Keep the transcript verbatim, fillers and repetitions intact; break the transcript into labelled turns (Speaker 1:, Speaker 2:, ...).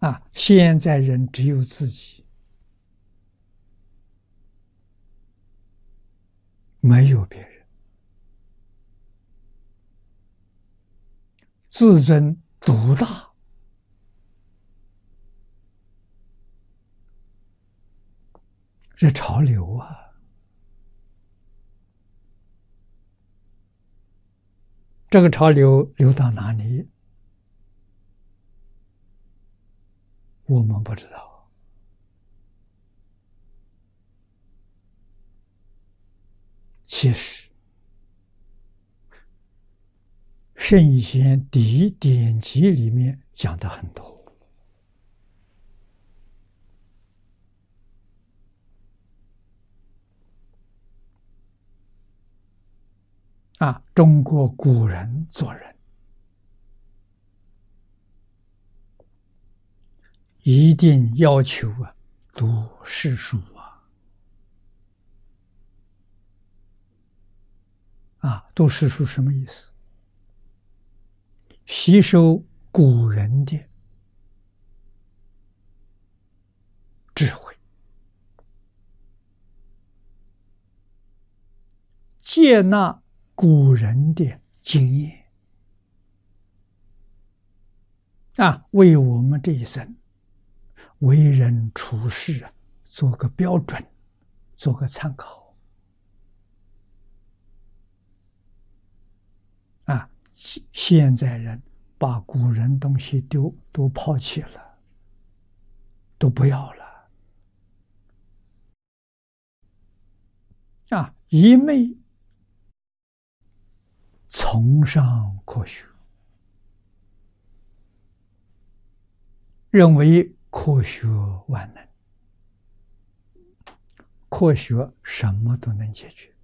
Speaker 1: 啊，现在人只有自己，没有别人，自尊独大，这潮流啊！这个潮流流到哪里，我们不知道。其实，圣贤第典籍里面讲的很多。啊，中国古人做人一定要求啊，读世书啊，啊，读世书什么意思？吸收古人的智慧，接纳古人的经验，啊，为我们这一生为人处事啊，做个标准，做个参考。啊，现在人把古人东西丢都抛弃了，都不要了。啊，一昧崇尚科学，认为科学万能，科学什么都能解决。